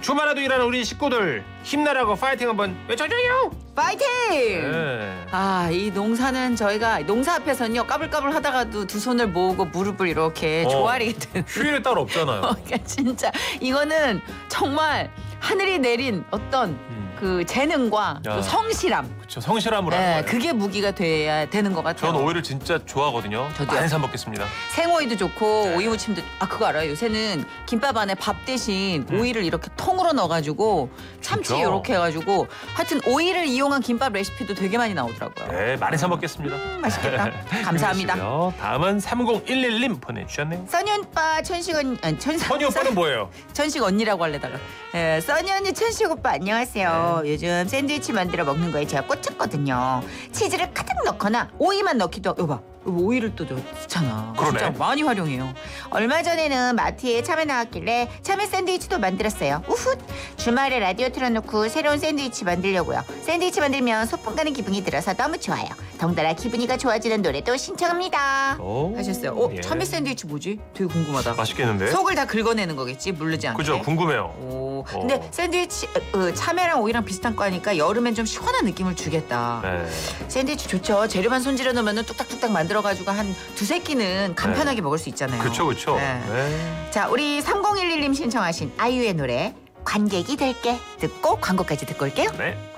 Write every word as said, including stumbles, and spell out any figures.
주말에도 일하는 우리 식구들 힘내라고 파이팅 한번 외쳐줘요. 파이팅! 네. 아, 이 농사는 저희가 농사 앞에서는요 까불까불 하다가도 두 손을 모으고 무릎을 이렇게 어. 조아리게 되는. 휴일에 따로 없잖아요. 그러니까 진짜 이거는 정말 하늘이 내린 어떤 음. 그 재능과 야. 또 성실함. 그렇죠. 성실함으로 하는 네, 거예요. 그게 무기가 돼야 되는 것 같아요. 전 오이를 진짜 좋아하거든요. 저도요. 많이 사 먹겠습니다. 생오이도 좋고 네. 오이 무침도. 아, 그거 알아요? 요새는 김밥 안에 밥 대신 음. 오이를 이렇게 통으로 넣어가지고 참치 진짜? 이렇게 해가지고 하여튼 오이를 이용한 김밥 레시피도 되게 많이 나오더라고요. 네, 많이 사 먹겠습니다. 음, 맛있겠다. 감사합니다. 힘내시고요. 다음은 삼공일일 님 보내주셨네요. 써니 오빠, 천식 언니, 아니 천식 선이 오빠는 뭐예요? 천식 언니라고 할래다가. 예, 써니 언니, 천식 오빠 안녕하세요. 네. 요즘 샌드위치 만들어 먹는 거에 제가 꽂혔거든요. 치즈를 가득 넣거나 오이만 넣기도 하고. 여봐, 여보, 오이를 또 넣잖아. 그러네. 진짜 많이 활용해요. 얼마 전에는 마트에 참외 나왔길래 참외 샌드위치도 만들었어요. 우훗. 주말에 라디오 틀어놓고 새로운 샌드위치 만들려고요. 샌드위치 만들면 소풍 가는 기분이 들어서 너무 좋아요. 덩달아 기분이가 좋아지는 노래도 신청합니다. 오, 하셨어요. 어, 예. 참외 샌드위치 뭐지? 되게 궁금하다. 맛있겠는데? 속을 다 긁어내는 거겠지? 물르지 않게. 그죠? 궁금해요. 오, 어. 근데 샌드위치 어, 참외랑 오이랑 비슷한 거니까 여름엔 좀 시원한 느낌을 주겠다. 네. 샌드위치 좋죠. 재료만 손질해 놓으면 뚝딱뚝딱 만들어가지고 한 두세 끼는 간편하게 먹을 수 있잖아요. 그쵸, 그쵸. 네. 네. 자, 우리 삼공일일 님 신청하신 아이유의 노래 관객이 될게 듣고 광고까지 듣고 올게요. 네.